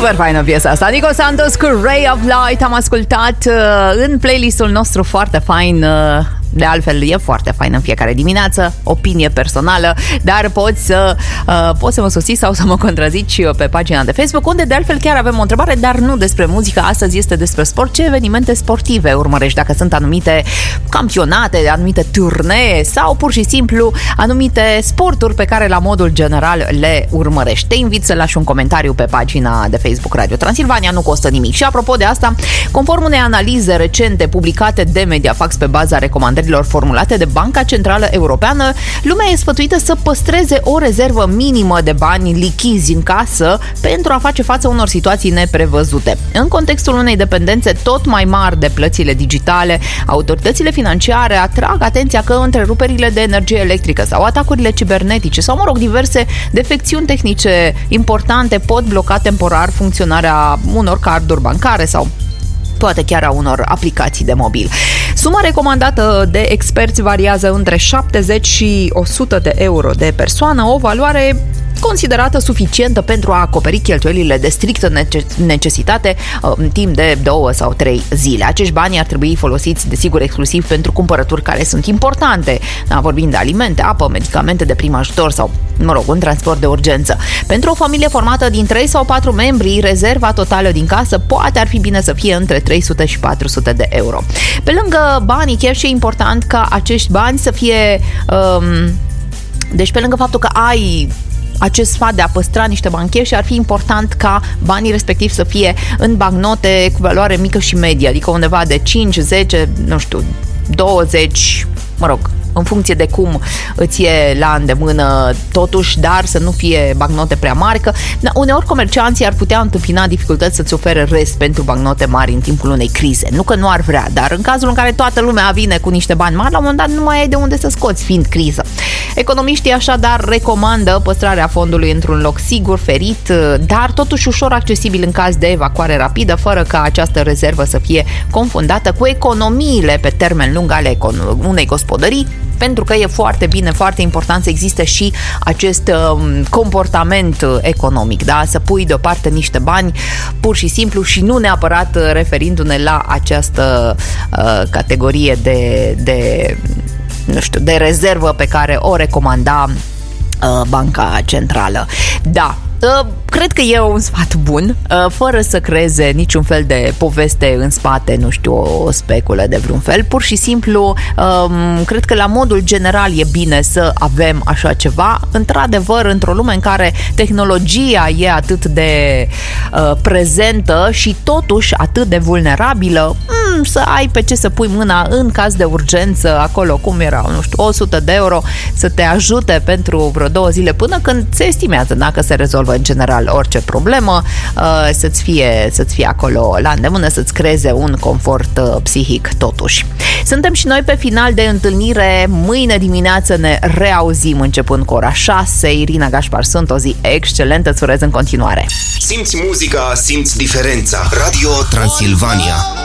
Super faină piesa asta. Nico Santos cu Ray of Light. Am ascultat în playlistul nostru foarte fain. De altfel, e foarte fain în fiecare dimineață, opinie personală, dar poți să mă susții sau să mă contrazici pe pagina de Facebook, unde de altfel chiar avem o întrebare, dar nu despre muzică. Astăzi este despre sport. Ce evenimente sportive urmărești? Dacă sunt anumite campionate, anumite turnee sau pur și simplu anumite sporturi pe care la modul general le urmărești. Te invit să lași un comentariu pe pagina de Facebook Radio Transilvania, nu costă nimic. Și apropo de asta, conform unei analize recente publicate de Mediafax pe baza recomandărilor formulate de Banca Centrală Europeană, lumea e sfătuită să păstreze o rezervă minimă de bani lichizi în casă pentru a face față unor situații neprevăzute. În contextul unei dependențe tot mai mari de plățile digitale, autoritățile financiare atrag atenția că întreruperile de energie electrică sau atacurile cibernetice sau, diverse defecțiuni tehnice importante pot bloca temporar funcționarea unor carduri bancare sau poate chiar a unor aplicații de mobil. Suma recomandată de experți variază între 70 și 100 de euro de persoană, o valoare considerată suficientă pentru a acoperi cheltuielile de strictă necesitate în timp de 2 sau 3 zile. Acești bani ar trebui folosiți, desigur, exclusiv pentru cumpărături care sunt importante, vorbind de alimente, apă, medicamente de prim ajutor sau, un transport de urgență. Pentru o familie formată din 3 sau 4 membri, rezerva totală din casă poate ar fi bine să fie între 300 și 400 de euro. Pe lângă banii cash, e important ca acești bani să fie... Deci, pe lângă faptul că ai acest sfat de a păstra niște bani cash, ar fi important ca banii respectivi să fie în bancnote cu valoare mică și medie, adică undeva de 5, 10, 20, în funcție de cum îți e la îndemână, totuși, dar să nu fie bancnote prea mari, că uneori comercianții ar putea întâmpina dificultăți să-ți ofere rest pentru bancnote mari în timpul unei crize. Nu că nu ar vrea, dar în cazul în care toată lumea vine cu niște bani mari, la un moment dat nu mai ai de unde să scoți, fiind criză. Economiștii așadar recomandă păstrarea fondului într-un loc sigur, ferit, dar totuși ușor accesibil în caz de evacuare rapidă, fără ca această rezervă să fie confundată cu economiile pe termen lung ale unei gospodării, pentru că e foarte bine, foarte important să existe și acest comportament economic, da? Să pui deoparte niște bani pur și simplu și nu neapărat referindu-ne la această categorie de rezervă pe care o recomanda Banca Centrală. Da, cred că e un sfat bun, fără să creeze niciun fel de poveste în spate, o speculă de vreun fel. Pur și simplu, cred că la modul general e bine să avem așa ceva. Într-adevăr, într-o lume în care tehnologia e atât de prezentă și totuși atât de vulnerabilă, să ai pe ce să pui mâna în caz de urgență, acolo cum erau, 100 de euro, să te ajute pentru vreo 2 zile până când se estimează dacă se rezolvă în general orice problemă, să-ți fie acolo la îndemână, să-ți creeze un confort psihic totuși. Suntem și noi pe final de întâlnire. Mâine dimineață ne reauzim începând cu ora 6. Irina Gașpar sunt, o zi excelentă, îți urez în continuare. Simți muzica, simți diferența. Radio Transilvania.